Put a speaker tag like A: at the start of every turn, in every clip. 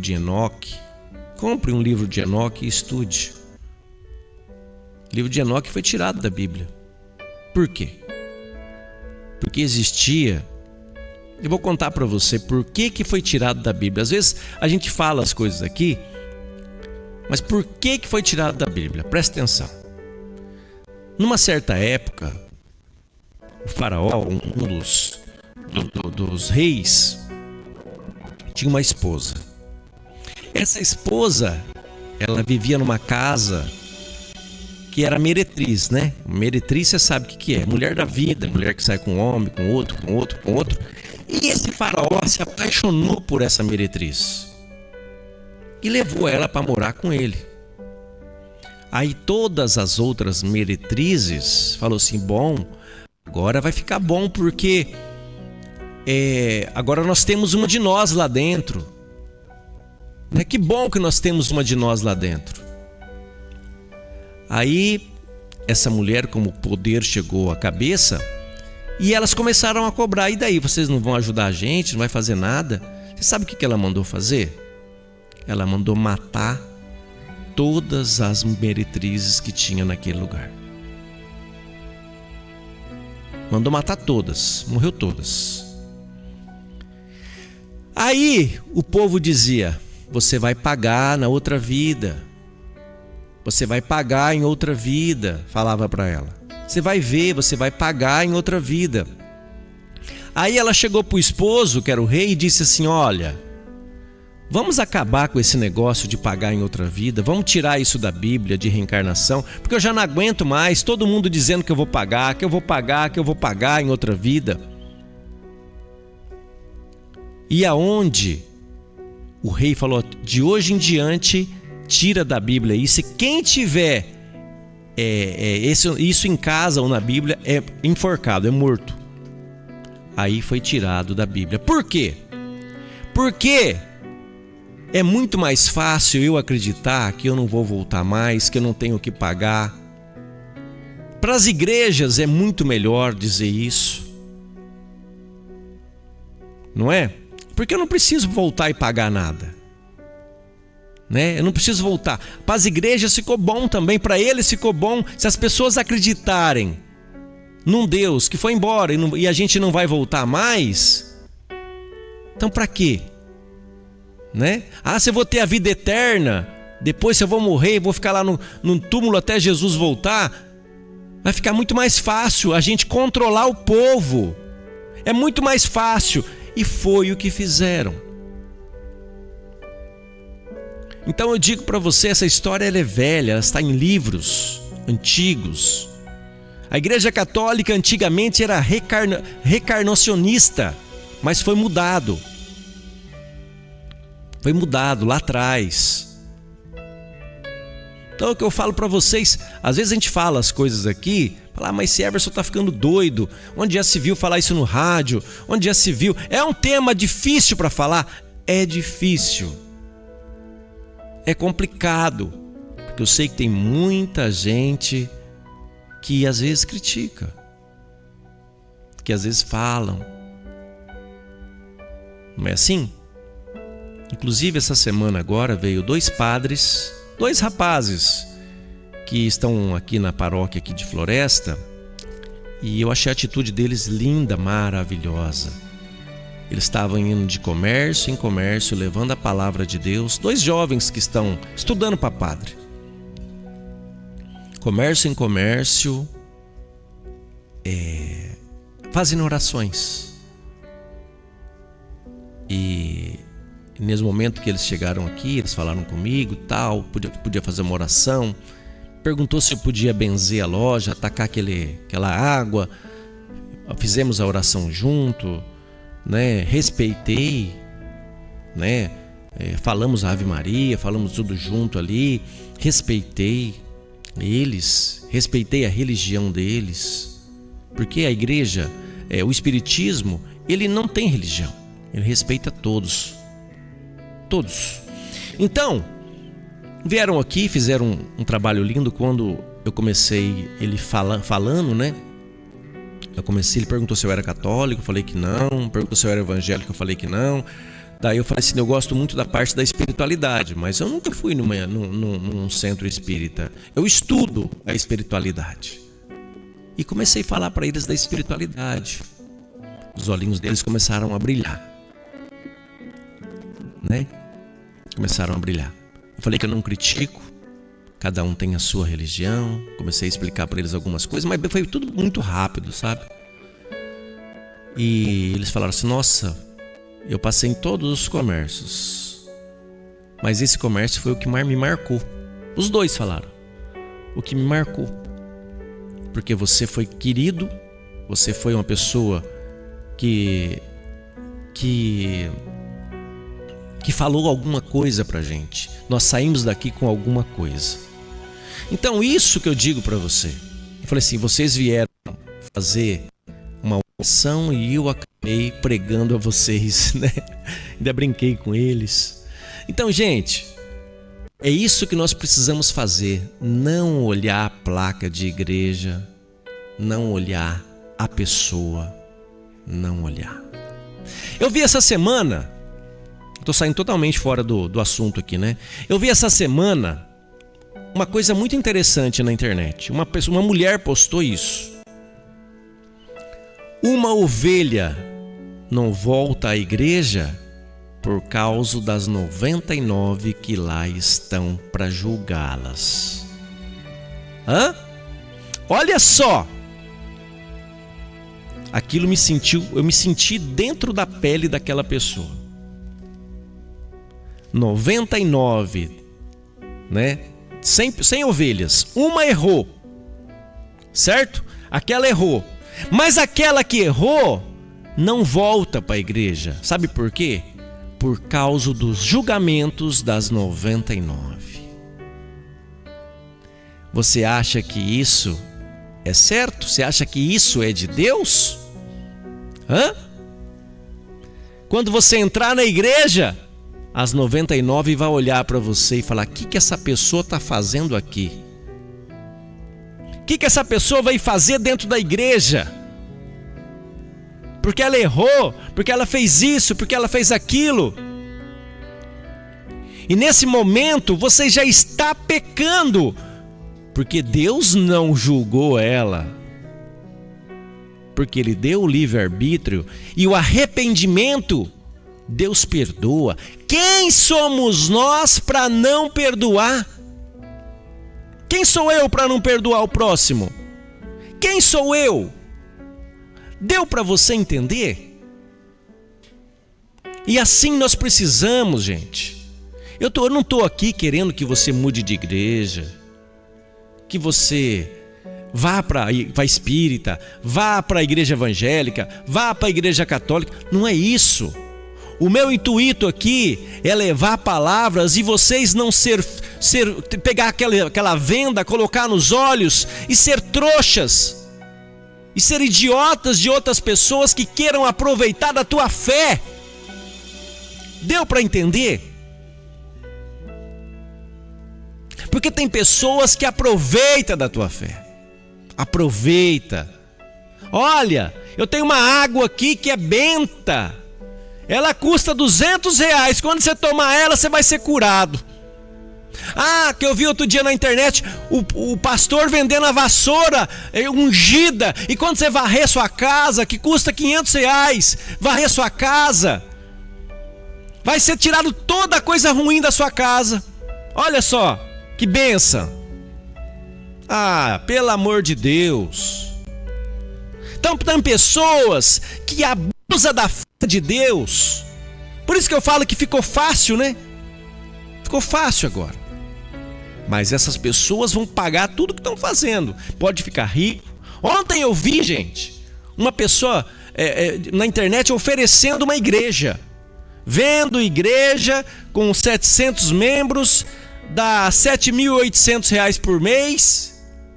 A: de Enoque. Compre um livro de Enoque e estude. O livro de Enoque foi tirado da Bíblia. Por quê? Porque existia... Eu vou contar para você por que foi tirado da Bíblia. Às vezes a gente fala as coisas aqui, mas por que foi tirado da Bíblia? Presta atenção. Numa certa época, o faraó, um dos reis, tinha uma esposa. Essa esposa, ela vivia numa casa que era meretriz, né? Meretriz, você sabe o que é? Mulher da vida, mulher que sai com um homem, com outro, com outro, com outro. E esse faraó se apaixonou por essa meretriz e levou ela para morar com ele. Aí todas as outras meretrizes falou assim: bom, agora vai ficar bom, porque agora nós temos uma de nós lá dentro. Que bom que nós temos uma de nós lá dentro. Aí essa mulher, como o poder chegou à cabeça, e elas começaram a cobrar: e daí, vocês não vão ajudar a gente, não vai fazer nada? Você sabe o que ela mandou fazer? Ela mandou matar todas as meretrizes que tinha naquele lugar. Mandou matar todas, morreu todas. Aí o povo dizia: você vai pagar na outra vida. Você vai pagar em outra vida, falava para ela. Você vai ver, você vai pagar em outra vida. Aí ela chegou para o esposo, que era o rei, e disse assim: olha, vamos acabar com esse negócio de pagar em outra vida. Vamos tirar isso da Bíblia, de reencarnação, porque eu já não aguento mais todo mundo dizendo que eu vou pagar, que eu vou pagar, que eu vou pagar em outra vida. E aonde o rei falou: de hoje em diante, tira da Bíblia isso. E quem tiver isso em casa ou na Bíblia é enforcado, é morto. Aí foi tirado da Bíblia. Por quê? Porque é muito mais fácil eu acreditar que eu não vou voltar mais, que eu não tenho que pagar. Para as igrejas é muito melhor dizer isso, não é? Porque eu não preciso voltar e pagar nada, né? Eu não preciso voltar. Para as igrejas ficou bom também, para eles ficou bom. Se as pessoas acreditarem num Deus que foi embora e a gente não vai voltar mais, então para quê? Né? Se eu vou ter a vida eterna, depois se eu vou morrer, vou ficar lá no túmulo até Jesus voltar, vai ficar muito mais fácil a gente controlar o povo. É muito mais fácil. E foi o que fizeram. Então eu digo para você, essa história ela é velha, ela está em livros antigos. A Igreja Católica antigamente era recarnacionista, mas foi mudado. Foi mudado lá atrás. Então é o que eu falo para vocês. Às vezes a gente fala as coisas aqui, fala: mas esse Everson está ficando doido. Onde já se viu falar isso no rádio? Onde já se viu? É um tema difícil para falar? É difícil. É complicado. Porque eu sei que tem muita gente que às vezes critica, que às vezes falam. Não é assim? Inclusive essa semana agora veio 2 padres, 2 rapazes que estão aqui na paróquia aqui de Floresta, e eu achei a atitude deles linda, maravilhosa. Eles estavam indo de comércio em comércio, levando a palavra de Deus. 2 jovens que estão estudando para padre. Comércio em comércio, fazendo orações. E nesse momento que eles chegaram aqui, eles falaram comigo, tal, podia fazer uma oração. Perguntou se eu podia benzer a loja, atacar aquela água. Fizemos a oração junto, né? Respeitei, né? Falamos a Ave Maria, falamos tudo junto ali. Respeitei eles, respeitei a religião deles, porque a igreja, o espiritismo, ele não tem religião, ele respeita todos. Todos. Então, vieram aqui, fizeram um trabalho lindo. Quando eu comecei, ele falando, né? Ele perguntou se eu era católico, eu falei que não. Perguntou se eu era evangélico, eu falei que não. Daí eu falei assim, eu gosto muito da parte da espiritualidade, mas eu nunca fui num centro espírita. Eu estudo a espiritualidade. E comecei a falar para eles da espiritualidade. Os olhinhos deles começaram a brilhar, né? Começaram a brilhar. Eu falei que eu não critico, cada um tem a sua religião. Comecei a explicar para eles algumas coisas, mas foi tudo muito rápido, sabe? E eles falaram assim, nossa, eu passei em todos os comércios, mas esse comércio foi o que mais me marcou. Os dois falaram, o que me marcou. Porque você foi querido, você foi uma pessoa que falou alguma coisa pra gente. Nós saímos daqui com alguma coisa. Então isso que eu digo pra você. Eu falei assim, vocês vieram fazer uma oração e eu acabei pregando a vocês, né? Ainda brinquei com eles. Então, gente, é isso que nós precisamos fazer. Não olhar a placa de igreja, não olhar a pessoa, não olhar. Eu vi essa semana, estou saindo totalmente fora do assunto aqui, né? Eu vi essa semana uma coisa muito interessante na internet. Uma mulher postou isso. Uma ovelha não volta à igreja por causa das 99 que lá estão para julgá-las. Hã? Olha só! Aquilo eu me senti dentro da pele daquela pessoa. 99, né? 100 ovelhas, uma errou, certo? Aquela errou, mas aquela que errou não volta para a igreja. Sabe por quê? Por causa dos julgamentos das 99. Você acha que isso é certo? Você acha que isso é de Deus? Hã? Quando você entrar na igreja, as 99 vai olhar para você e falar: o que essa pessoa está fazendo aqui? O que essa pessoa vai fazer dentro da igreja? Porque ela errou, porque ela fez isso, porque ela fez aquilo. E nesse momento você já está pecando, porque Deus não julgou ela, porque Ele deu o livre-arbítrio e o arrependimento. Deus perdoa. Quem somos nós para não perdoar? Quem sou eu para não perdoar o próximo? Quem sou eu? Deu para você entender? E assim nós precisamos, gente. Eu não estou aqui querendo que você mude de igreja, que você vá para a espírita, vá para a igreja evangélica, vá para a igreja católica. Não é isso. O meu intuito aqui é levar palavras e vocês não pegar aquela venda, colocar nos olhos e ser trouxas, e ser idiotas de outras pessoas que queiram aproveitar da tua fé. Deu para entender? Porque tem pessoas que aproveitam da tua fé. Aproveita. Olha, eu tenho uma água aqui que é benta. Ela custa R$200. Quando você tomar ela, você vai ser curado. Ah, que eu vi outro dia na internet o pastor vendendo a vassoura ungida. E quando você varrer sua casa, que custa R$500, varrer sua casa, vai ser tirado toda a coisa ruim da sua casa. Olha só, que bênção. Ah, pelo amor de Deus. Então tem pessoas que abusam da fé de Deus. Por isso que eu falo que ficou fácil, né? Ficou fácil agora. Mas essas pessoas vão pagar tudo que estão fazendo. Pode ficar rico. Ontem eu vi, gente, uma pessoa na internet oferecendo uma igreja. Vendo igreja com 700 membros, dá R$7.800 por mês.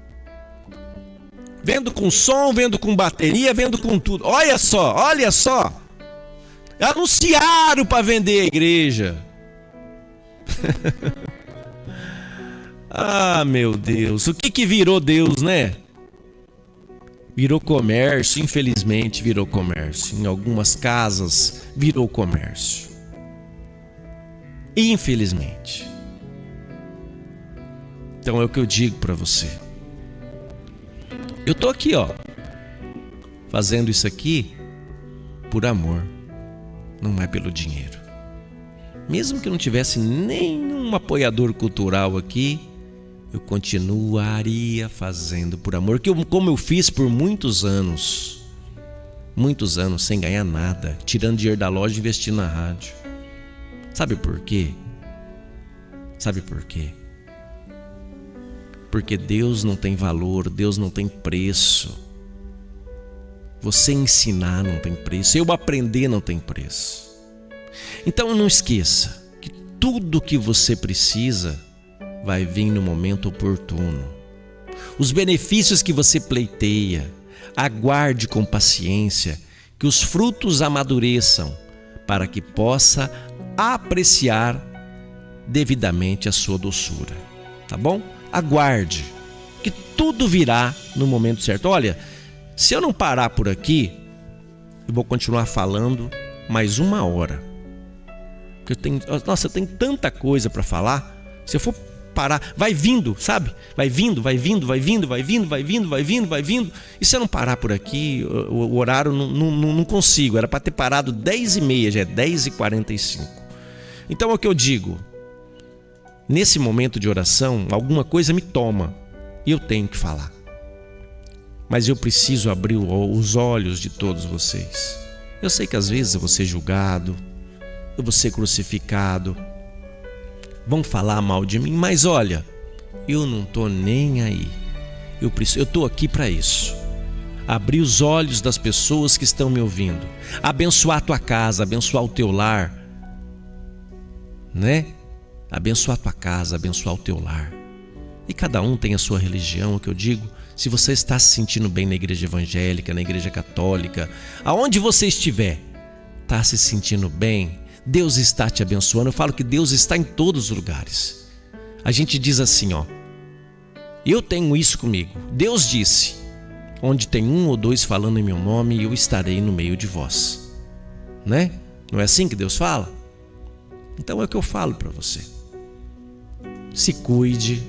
A: Vendo com som, vendo com bateria, vendo com tudo. Olha só, olha só. Anunciaram para vender a igreja. Ah, meu Deus. O que virou Deus, né? Virou comércio. Infelizmente virou comércio. Em algumas casas virou comércio. Infelizmente. Então é o que eu digo para você. Eu tô aqui, fazendo isso aqui por amor, não é pelo dinheiro. Mesmo que eu não tivesse nenhum apoiador cultural aqui, eu continuaria fazendo por amor, como eu fiz por muitos anos sem ganhar nada, tirando dinheiro da loja e investindo na rádio. Sabe por quê? Porque Deus não tem valor, Deus não tem preço. Você ensinar não tem preço, eu aprender não tem preço. Então não esqueça que tudo que você precisa vai vir no momento oportuno. Os benefícios que você pleiteia, aguarde com paciência que os frutos amadureçam para que possa apreciar devidamente a sua doçura. Tá bom? Aguarde, que tudo virá no momento certo. Olha, se eu não parar por aqui, eu vou continuar falando mais 1 hora. Porque eu tenho tanta coisa para falar. Se eu for parar, vai vindo, sabe? Vai vindo. E se eu não parar por aqui, o horário não consigo. Era para ter parado 10h30, já é 10h45. Então é o que eu digo. Nesse momento de oração, alguma coisa me toma e eu tenho que falar. Mas eu preciso abrir os olhos de todos vocês. Eu sei que às vezes eu vou ser julgado, eu vou ser crucificado, vão falar mal de mim, mas olha, eu não estou nem aí. Eu estou aqui para isso. Abrir os olhos das pessoas que estão me ouvindo, abençoar a tua casa, abençoar o teu lar, né? Abençoar a tua casa, abençoar o teu lar. E cada um tem a sua religião, o que eu digo. Se você está se sentindo bem na igreja evangélica, na igreja católica, aonde você estiver, está se sentindo bem, Deus está te abençoando. Eu falo que Deus está em todos os lugares. A gente diz assim, eu tenho isso comigo. Deus disse, onde tem 1 ou 2 falando em meu nome, eu estarei no meio de vós. Né? Não é assim que Deus fala? Então é o que eu falo para você. Se cuide,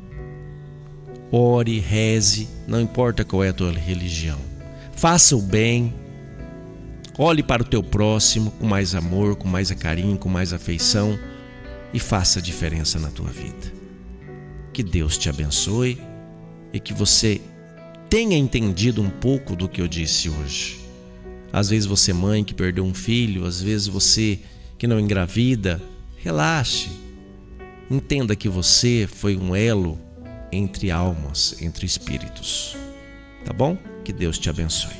A: ore, reze, não importa qual é a tua religião. Faça o bem, olhe para o teu próximo com mais amor, com mais carinho, com mais afeição e faça a diferença na tua vida. Que Deus te abençoe e que você tenha entendido um pouco do que eu disse hoje. Às vezes você, mãe que perdeu um filho, às vezes você que não engravida, relaxe. Entenda que você foi um elo entre almas, entre espíritos. Tá bom? Que Deus te abençoe.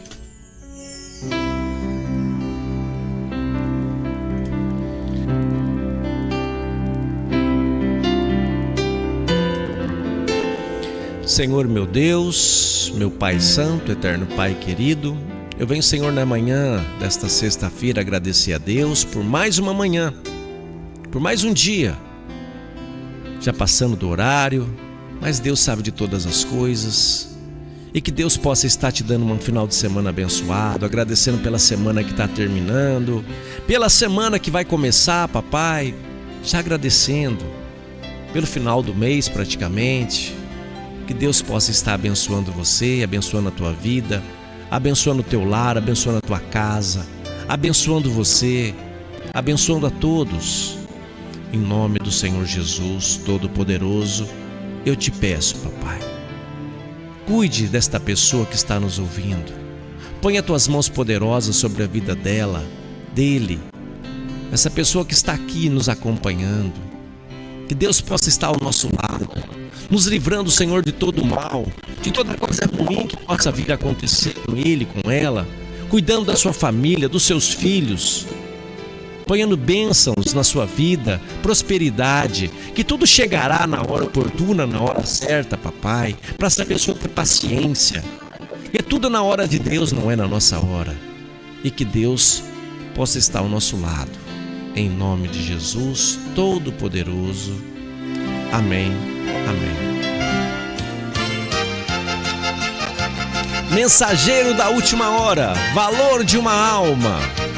A: Senhor meu Deus, meu Pai Santo, eterno Pai querido, eu venho, Senhor, na manhã desta sexta-feira agradecer a Deus por mais uma manhã, por mais um dia, já passando do horário, mas Deus sabe de todas as coisas, e que Deus possa estar te dando um final de semana abençoado, agradecendo pela semana que está terminando, pela semana que vai começar, papai, já agradecendo pelo final do mês praticamente. Que Deus possa estar abençoando você, abençoando a tua vida, abençoando o teu lar, abençoando a tua casa, abençoando você, abençoando a todos. Em nome do Senhor Jesus Todo-Poderoso, eu te peço, papai, cuide desta pessoa que está nos ouvindo. Põe as tuas mãos poderosas sobre a vida dela, dele, essa pessoa que está aqui nos acompanhando. Que Deus possa estar ao nosso lado, nos livrando, Senhor, de todo o mal, de toda coisa ruim que possa vir a acontecer com ele, com ela, cuidando da sua família, dos seus filhos, ponhando bênçãos na sua vida, prosperidade, que tudo chegará na hora oportuna, na hora certa, papai, para essa pessoa ter paciência. E é tudo na hora de Deus, não é na nossa hora. E que Deus possa estar ao nosso lado. Em nome de Jesus Todo-Poderoso. Amém. Amém. Mensageiro da última hora, valor de uma alma.